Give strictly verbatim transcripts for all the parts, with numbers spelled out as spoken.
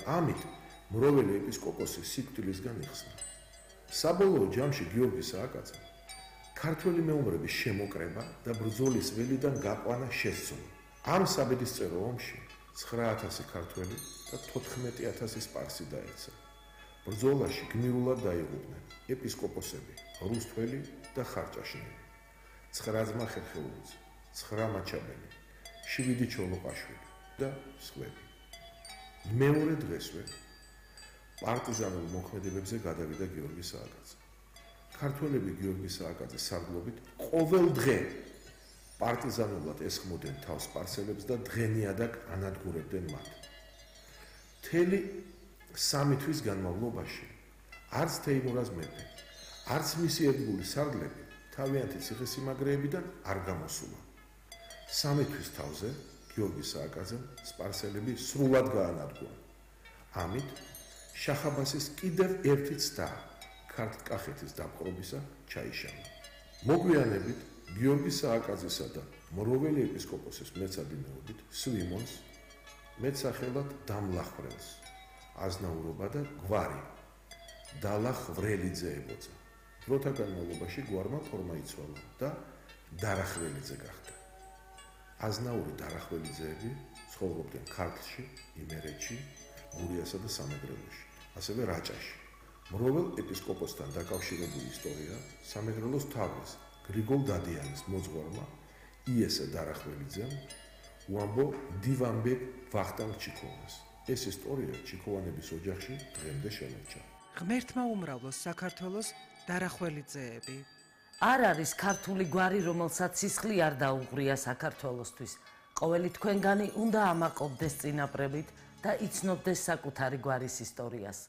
ამით მროველი ეპისკოპოსი სიკვდილისგან იხსნა. საბოლოო ჯამში გიორგი სააკაძემ ქართველი მეომრების შემოკრება და ბრძოლის ველიდან გაყვანა შესწო. ამ საბედისწერო ომში ცხრა ათასი ქართველი და თოთხმეტი ათასი სპარსი დაეცა. ბრძოლაში გმირულად დაიღუპნენ ეპისკოპოსები რუსთველი და ხარჭაშნელი, ცხრა ძმა ხერხეულიძე, ცხრა მაჩაბელი, შვიდი ჩოლოყაშვილი და სხვები. მეორე დღესვე პარტიზანულ მოქმედებებზე გადავიდა გიორგი სააკაძე. ქართველები გიორგი სააკაძეს სარდლობით ყოველ დღე პარტიზანულად ესხმოდნენ თავს სპარსელებს და დღენიადაკ ანადგურებდნენ მათ. მთელი სამი თვის განმავლობაში არც თეიმურაზ მეფე, არც მისი ერთგული სარდლები თავიანთი ციხესიმაგრეებიდან არ გამოსულა. სამი თვის თავზე გიორგი სააკაძემ სპარსელები სრულად გაანადგურა. ამით შახ-აბასის კიდევ ერთი ცდა ქართლ-კახეთის დაპყრობისა ჩაიშალა. მოგვიანებით გიორგი სააკაძესა და მროველი ეპისკოპოსის მეცადინეობით სვიმონს მეტსახელად დამლახვრელს აზნაურობა და გვარი დალახვრელიძე ებოცა. დროთა განმავლობაში გვარმა ფორმა იცვალა და დარახველიძე გახდა. აზნაური დარახველიძეები ცხოვრობდნენ ქართლში, იმერეთში, გურიასა და სამეგრელოში, ასევე რაჭაში. მროվել ეპისკოპოსთან დაკავშირებული ისტორია სამეგრელოს თავის გრიგოლ დადიანის მოძღვარმა იესე დარახველიძემ უამბო დივანბეგ ვახტანგ ჩიქოვას. ეს ისტორია ჩიქოვანების ოჯახში დღემდე შემორჩა. ღმერთმა უმრავლოს საქართველოს დარახველიძეები. არ არის ქართული გვარი, რომელსაც სისხლი არ დაუღრია საქართველოსთვის. ყოველი თქვენგანი უნდა ამაყობდეს წინაპრებით და იცნობდეს საკუთარი გვარის ისტორიას.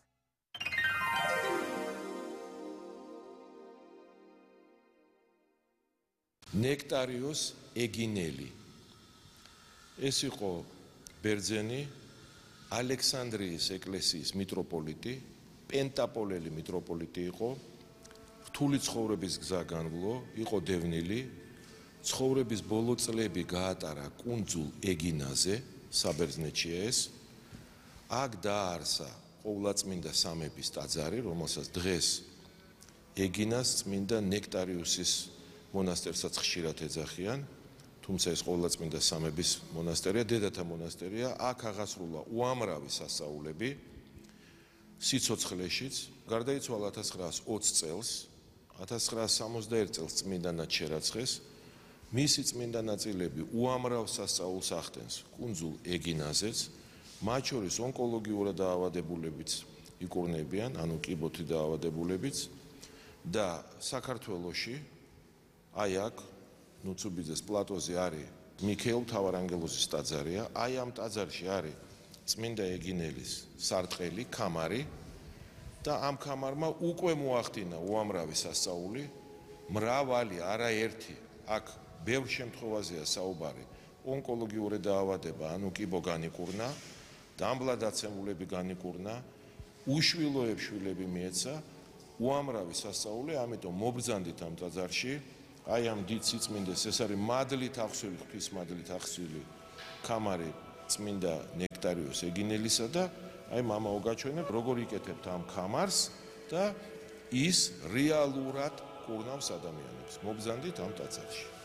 ნექტარიოს ეგინელი. ეს იყო ბერძენი ალექსანდრიის ეკლესიის მიტროპოლიტი, პენტაპოლელი მიტროპოლიტი იყო, რთული ცხოვრების გზა განვლო, იყო დევნილი, ცხოვრების ბოლო წლები გაატარა კუნძულ ეგინაზე, საბერძნეთშია ეს. აქ დააარსა ყოვლადწმინდა სამების ტაძარი, რომელსაც დღეს ეგინას წმინდა ნექტარიუსის მონასტერსაც ხშირად ეძახიან, თუმცა ეს ყოვლადწმინდა სამების მონასტერია, დედათა მონასტერია, აქ აღასრულა უამრავი სასწაულები სიცოცხლეშიც. გარდაიცვალა ათას ცხრაას ოცი წელს, ათას ცხრაას სამოცდაერთ წელს წმინდანად შერაცხეს. მისი წმინდა ნაწილები უამრავ სასწაულს ახდენს კუნძულ ეგინაზეც, მათ შორის ონკოლოგიურად დაავადებულებიც იკურნებიან, ანუ კიბოთი დაავადებულებიც და საქართველოში აი აქ ნუცუბიძეს პლატოზე არის მიქეილ მთავარანგელოზის ტაძარია, აი ამ ტაძარში არის წმინდა ეგინელის სარტყელი, ქამარი და ამ ქამარმა უკვე მოახდინა უამრავი სასწაული, მრავალი, არაერთი, აქ ბევრ შემთხვევაზეა საუბარი, ონკოლოგიური დაავადება, ანუ კიბო განიკურნა, დამბლადაცემულები განიკურნა, უშვილოებს შვილები მიეცა, უამრავი სასწაული, ამიტომ მობრძანდით ამ ტაძარში, აი ამ დიდ სიწმინდეს, ეს არის მადლით აღსვილი, ღვთის მადლით აღსვილი ქამარი წმინდა ნექტარიოს ეგინელისა და აი მამაო გაჩვენებ, როგორ იკეთებთ ამ ქამარს და ის რეალურად კურნავს ადამიანებს. მობრძანდით ამ ტაძარში.